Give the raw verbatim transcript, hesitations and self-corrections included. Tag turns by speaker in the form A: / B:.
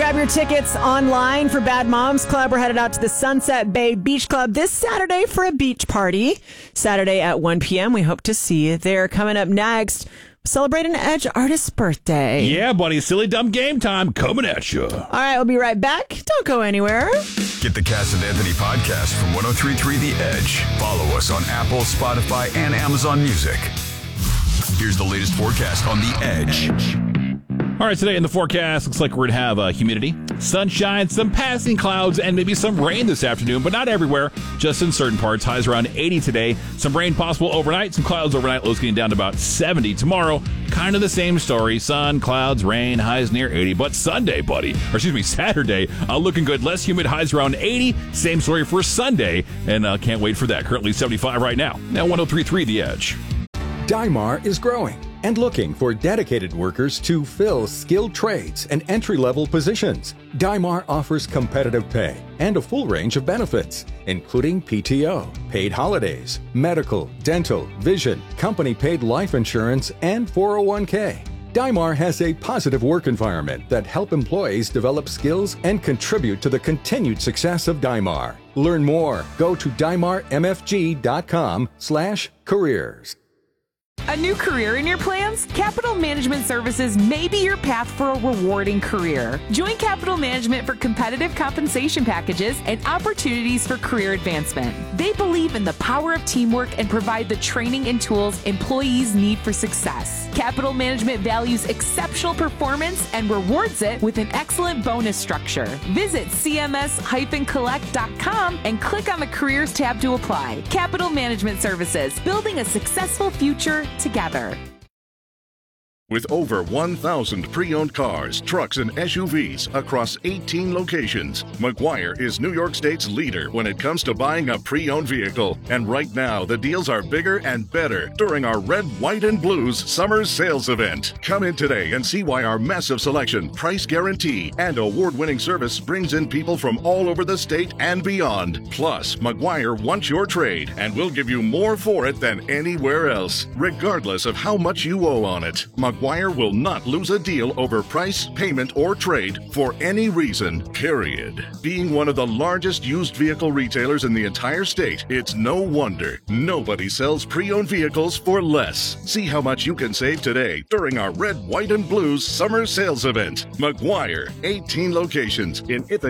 A: grab your tickets online for Bad Moms Club. We're headed out to the Sunset Bay Beach Club this Saturday for a beach party. Saturday at one p.m. We hope to see you there. Coming up next, celebrate an Edge artist's birthday.
B: Yeah, buddy. Silly Dumb Game Time coming at you.
A: All right, we'll be right back. Don't go anywhere.
C: Get the Cass and Anthony podcast from one oh three point three The Edge. Follow us on Apple, Spotify, and Amazon Music. Here's the latest forecast on The Edge.
B: All right, today in the forecast, looks like we're going to have uh, humidity, sunshine, some passing clouds, and maybe some rain this afternoon, but not everywhere, just in certain parts. Highs around eighty today. Some rain possible overnight, some clouds overnight, lows getting down to about seventy. Tomorrow, kind of the same story. Sun, clouds, rain, highs near eighty. But Sunday, buddy, or excuse me, Saturday, uh, looking good. Less humid, highs around eighty. Same story for Sunday, and uh, can't wait for that. Currently seventy-five right now. Now one oh three point three The Edge.
D: Dymar is growing and looking for dedicated workers to fill skilled trades and entry-level positions. Dymar offers competitive pay and a full range of benefits, including P T O, paid holidays, medical, dental, vision, company-paid life insurance, and four oh one k. Dymar has a positive work environment that help employees develop skills and contribute to the continued success of Dymar. Learn more. Go to dymarmfg.com slash careers.
E: A new career in your plans? Capital Management Services may be your path for a rewarding career. Join Capital Management for competitive compensation packages and opportunities for career advancement. They believe in the power of teamwork and provide the training and tools employees need for success. Capital Management values exceptional performance and rewards it with an excellent bonus structure. Visit c m s dash collect dot com and click on the Careers tab to apply. Capital Management Services, building a successful future together.
F: With over one thousand pre-owned cars, trucks, and S U Vs across eighteen locations, McGuire is New York State's leader when it comes to buying a pre-owned vehicle. And right now, the deals are bigger and better during our Red, White, and Blues Summer Sales Event. Come in today and see why our massive selection, price guarantee, and award-winning service brings in people from all over the state and beyond. Plus, McGuire wants your trade, and we'll give you more for it than anywhere else, regardless of how much you owe on it. McGuire will not lose a deal over price, payment, or trade for any reason, period. Being one of the largest used vehicle retailers in the entire state, it's no wonder nobody sells pre-owned vehicles for less. See how much you can save today during our Red, White, and Blues Summer Sales Event. McGuire, eighteen locations in Ithaca.